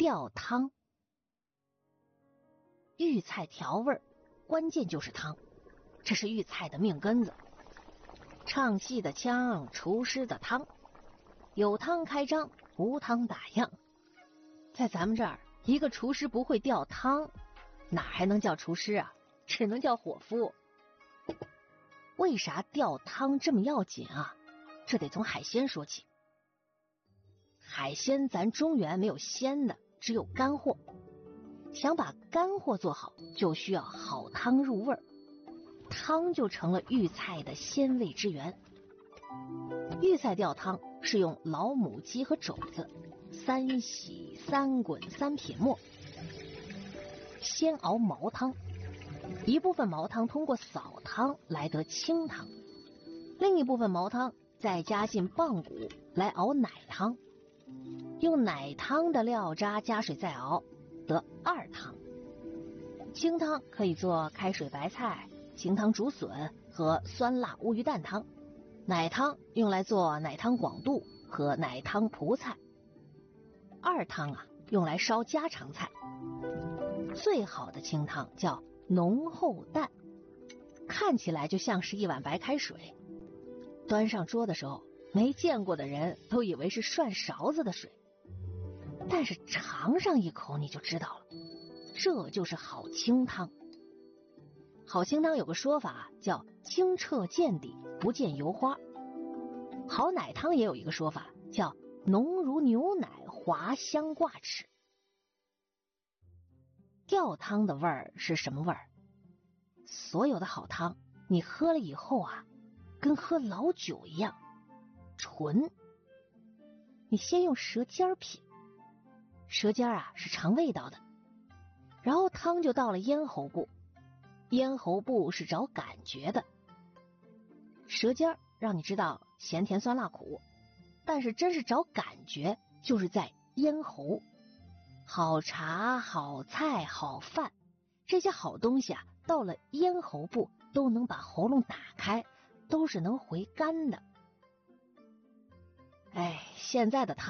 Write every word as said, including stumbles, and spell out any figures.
吊汤。豫菜调味儿，关键就是汤，这是豫菜的命根子。唱戏的腔，厨师的汤，有汤开张，无汤打烊。在咱们这儿，一个厨师不会吊汤，哪还能叫厨师啊？只能叫伙夫。为啥吊汤这么要紧啊？这得从海鲜说起。海鲜咱中原没有鲜的，只有干货。想把干货做好，就需要好汤入味儿，汤就成了豫菜的鲜味之源。豫菜吊汤是用老母鸡和肘子三洗三滚三撇末，先熬毛汤，一部分毛汤通过扫汤来得清汤，另一部分毛汤再加进棒骨来熬奶汤，用奶汤的料渣加水再熬，得二汤。清汤可以做开水白菜、清汤竹笋和酸辣乌鱼蛋汤，奶汤用来做奶汤广肚和奶汤蒲菜，二汤啊用来烧家常菜。最好的清汤叫浓厚淡，看起来就像是一碗白开水，端上桌的时候，没见过的人都以为是涮勺子的水，但是尝上一口你就知道了，这就是好清汤。好清汤有个说法叫清澈见底，不见油花。好奶汤也有一个说法叫浓如牛奶，滑香挂齿。吊汤的味儿是什么味儿？所有的好汤你喝了以后啊，跟喝老酒一样纯。你先用舌尖品，舌尖啊是尝味道的，然后汤就到了咽喉部，咽喉部是找感觉的。舌尖让你知道咸甜酸辣苦，但是真是找感觉就是在咽喉。好茶好菜好饭，这些好东西啊，到了咽喉部都能把喉咙打开，都是能回甘的。哎，现在的汤